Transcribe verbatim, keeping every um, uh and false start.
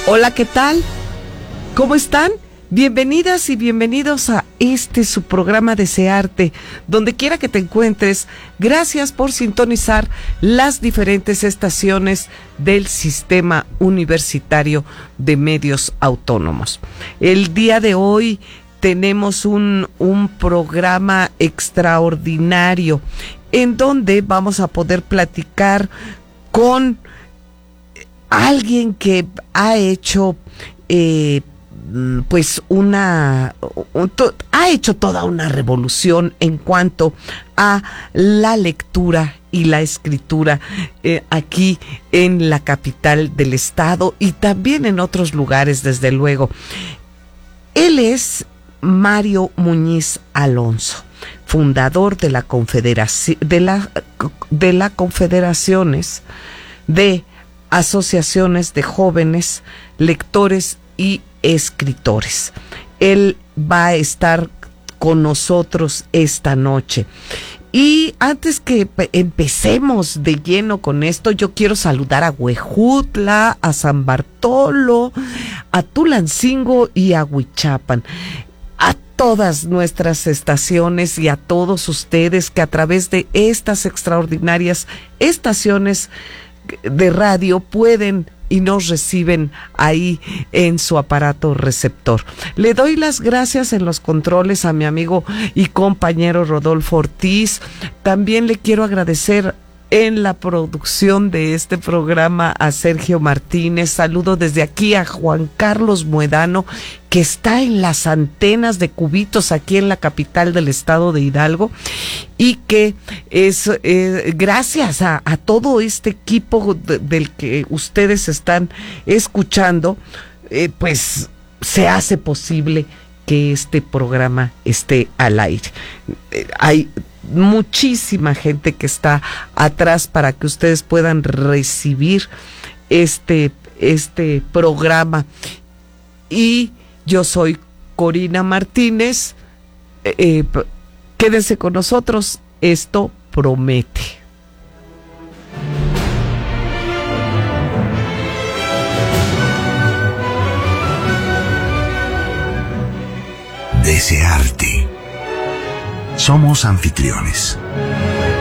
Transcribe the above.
Hola, ¿qué tal? ¿Cómo están? Bienvenidas y bienvenidos a este su programa Desearte, donde quiera que te encuentres. Gracias por sintonizar las diferentes estaciones del Sistema Universitario de Medios Autónomos. El día de hoy tenemos un, un programa extraordinario en donde vamos a poder platicar con alguien que ha hecho eh, pues una un, to, ha hecho toda una revolución en cuanto a la lectura y la escritura eh, aquí en la capital del estado y también en otros lugares, desde luego. Él es Mario Muñiz Alonso, fundador de la Confederación de la de la Confederaciones de Asociaciones de Jóvenes Lectores y Escritores. Él va a estar con nosotros esta noche. Y antes que empecemos de lleno con esto, yo quiero saludar a Huejutla, a San Bartolo, a Tulancingo y a Huichapan. A todas nuestras estaciones y a todos ustedes que a través de estas extraordinarias estaciones de radio pueden y nos reciben ahí en su aparato receptor. Le doy las gracias en los controles a mi amigo y compañero Rodolfo Ortiz. También le quiero agradecer en la producción de este programa a Sergio Martínez. Saludo desde aquí a Juan Carlos Muedano, que está en las antenas de Cubitos aquí en la capital del estado de Hidalgo, y que es eh, gracias a, a todo este equipo de, del que ustedes están escuchando, eh, pues se hace posible que este programa esté al aire. Eh, hay muchísima gente que está atrás para que ustedes puedan recibir este, este programa. Y yo soy Corina Martínez. Eh, quédense con nosotros, esto promete. Desearte. Somos anfitriones.